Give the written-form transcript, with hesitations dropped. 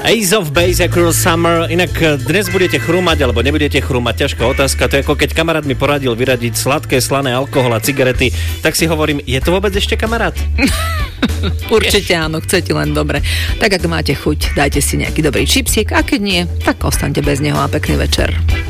Ace of Base, Cruel Summer. Inak dnes budete chrúmať, alebo nebudete chrúmať, ťažká otázka. To je ako keď kamarát mi poradil vyradiť sladké, slané, alkohol a cigarety, tak si hovorím, je to vôbec ešte kamarát? Určite áno, chcete len dobre. Tak ak máte chuť, dajte si nejaký dobrý čipsík a keď nie, tak ostaňte bez neho a pekný večer.